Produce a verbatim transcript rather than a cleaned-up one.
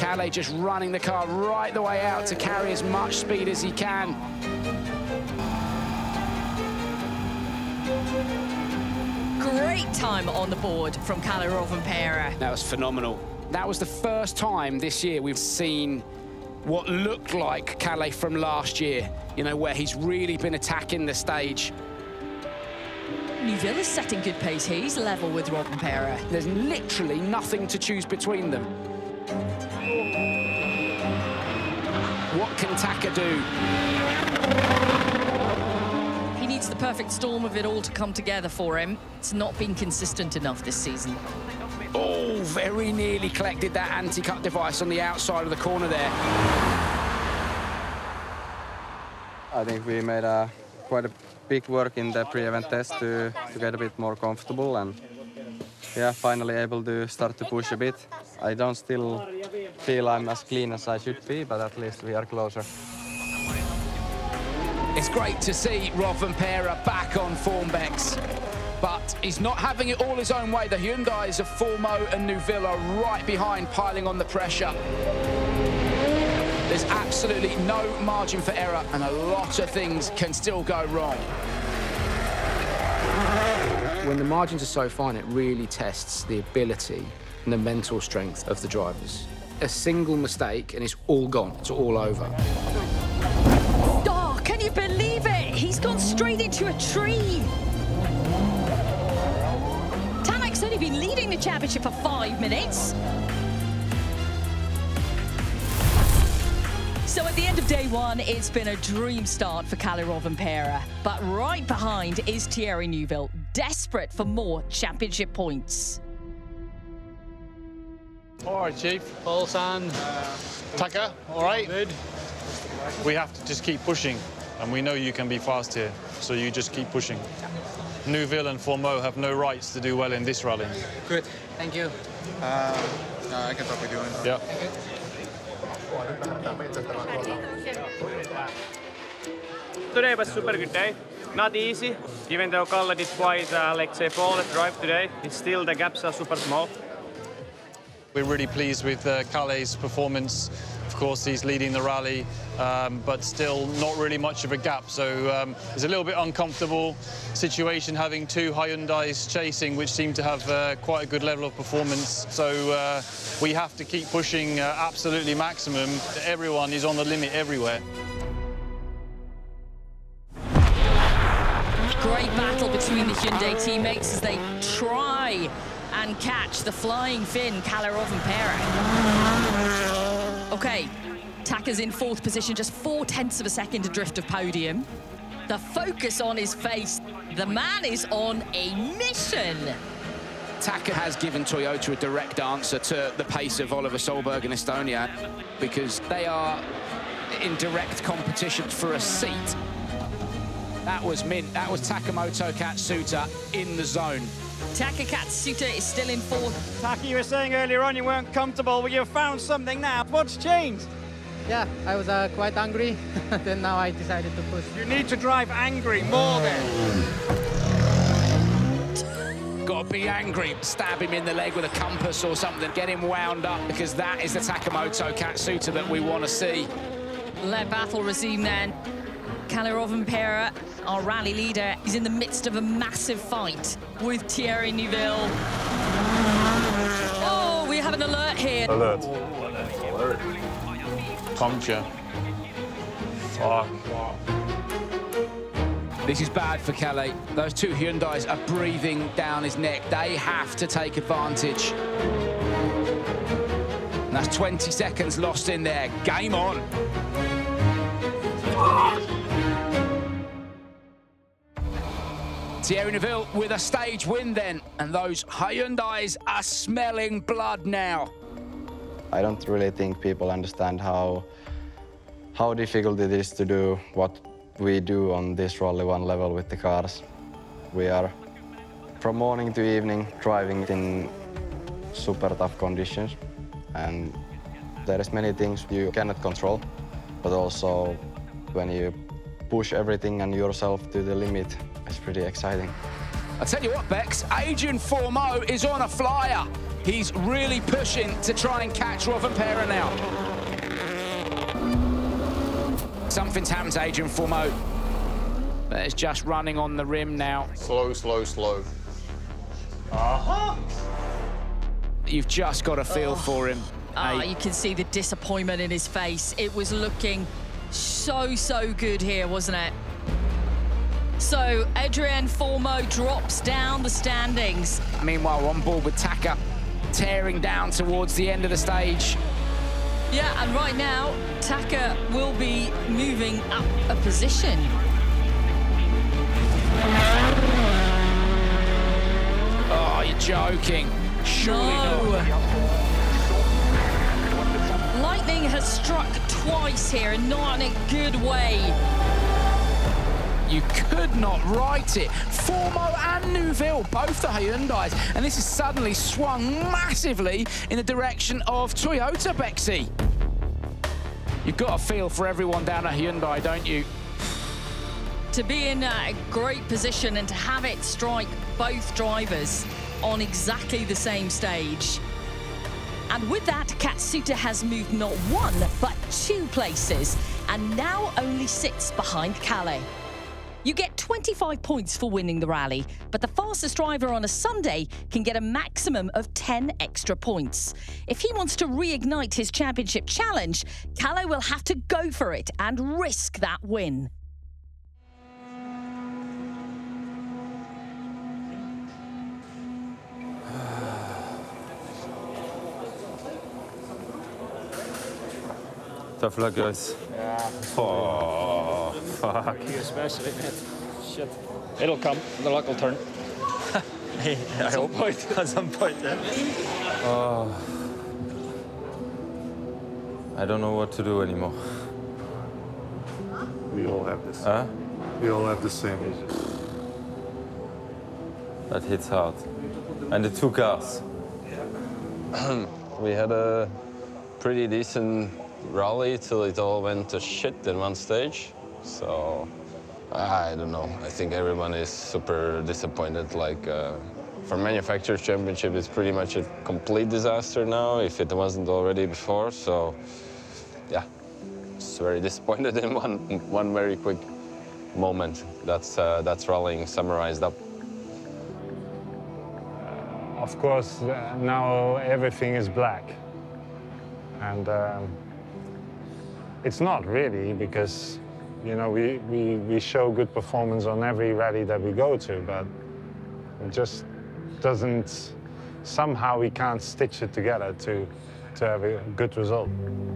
Kalle just running the car right the way out to carry as much speed as he can. Great time on the board from Kalle Rovanperä. That was phenomenal. That was the first time this year we've seen what looked like Kalle from last year, you know, where he's really been attacking the stage. Neuville is setting good pace. He's level with Rovanperä. There's literally nothing to choose between them. What can Taka do? He needs the perfect storm of it all to come together for him. It's not been consistent enough this season. Oh, very nearly collected that anti-cut device on the outside of the corner there. I think we made a quite a big work in the pre-event test to, to get a bit more comfortable, and yeah, finally able to start to push a bit. I don't still feel I'm as clean as I should be, but at least we are closer. It's great to see Rovanperä back on Formbex, but he's not having it all his own way. The Hyundais of Formeau and Neuville are right behind, piling on the pressure. There's absolutely no margin for error, and a lot of things can still go wrong. When the margins are so fine, it really tests the ability and the mental strength of the drivers. A single mistake and it's all gone, it's all over. Oh, can you believe it? He's gone straight into a tree. Tanak's only been leading the championship for five minutes. So at the end of day one, it's been a dream start for Kalle Rovanperä. But right behind is Thierry Neuville, desperate for more championship points. All right, Chief. Olsan. Taka, all right? Good. We have to just keep pushing, and we know you can be fast here, so you just keep pushing. Neuville and Formeau have no rights to do well in this rally. Good, thank you. Uh, uh, I can talk with you. Yeah. Today was a super good day. Not easy, even though Kalle did quite, uh, let's say, flawless drive today. It's still, the gaps are super small. We're really pleased with uh, Kalle's performance. Of course, he's leading the rally, um, but still not really much of a gap. So um, it's a little bit uncomfortable situation having two Hyundais chasing, which seem to have uh, quite a good level of performance. So uh, we have to keep pushing uh, absolutely maximum. Everyone is on the limit everywhere. Great battle between the Hyundai teammates as they try and catch the flying Finn, Kalle Rovanperä. Okay, Taka's in fourth position, just four tenths of a second adrift of podium. The focus on his face, the man is on a mission. Taka has given Toyota a direct answer to the pace of Oliver Solberg in Estonia, because they are in direct competition for a seat. That was mint. That was Takamoto Katsuta in the zone. Taka Katsuta is still in fourth. Taka, you were saying earlier on you weren't comfortable, but you've found something now. What's changed? Yeah, I was uh, quite angry, then now I decided to push. You need to drive angry more then. Got to be angry, stab him in the leg with a compass or something, get him wound up, because that is the Takamoto Katsuta that we want to see. Let battle resume then. Kalle Rovanperä, our rally leader, is in the midst of a massive fight with Thierry Neuville. Oh, we have an alert here. Alert. Alert. Puncture. Fuck. This is bad for Kalle. Those two Hyundais are breathing down his neck. They have to take advantage. And that's twenty seconds lost in there. Game on. Thierry Neuville with a stage win then, and those Hyundais are smelling blood now. I don't really think people understand how how difficult it is to do what we do on this Rally One level with the cars. We are from morning to evening driving in super tough conditions, and there is many things you cannot control, but also when you push everything and yourself to the limit, it's pretty exciting. I tell you what, Bex, Adrian Fourmeau is on a flyer. He's really pushing to try and catch Rovanperä now. Something's happened to Adrian Fourmeau. But it's just running on the rim now. Slow, slow, slow. Uh-huh. You've just got a feel Oh. for him. Ah, Hey. you can see the disappointment in his face. It was looking so, so good here, wasn't it? So, Adrian Fourmeau drops down the standings. Meanwhile, on board with Taka, tearing down towards the end of the stage. Yeah, and right now, Taka will be moving up a position. Oh, you're joking. Surely No. not. Lightning has struck twice here and not in a good way. You could not write it. Fourmeau and Neuville, both the Hyundais, and this has suddenly swung massively in the direction of Toyota, Bexy. You've got a feel for everyone down at Hyundai, don't you? To be in a great position and to have it strike both drivers on exactly the same stage. And with that, Katsuta has moved not one, but two places, and now only sits behind Kalle. You get twenty-five points for winning the rally, but the fastest driver on a Sunday can get a maximum of ten extra points. If he wants to reignite his championship challenge, Kalle will have to go for it and risk that win. Tough luck, guys. Yeah. Oh, fuck. You especially, man. Shit. It'll come. The luck will turn. I hope. Point. At some point, yeah. Oh. I don't know what to do anymore. We all have this. Huh? We all have the same. That hits hard. And the two cars. We had a pretty decent rally till it all went to shit in one stage. So, I don't know. I think everyone is super disappointed. Like, uh, for Manufacturers' Championship, it's pretty much a complete disaster now, if it wasn't already before. So, yeah, just very disappointed in one one very quick moment. That's uh, that's rallying summarized up. Of course, uh, now everything is black. And um, it's not really, because, you know, we, we, we show good performance on every rally that we go to, but it just doesn't, somehow we can't stitch it together to, to have a good result.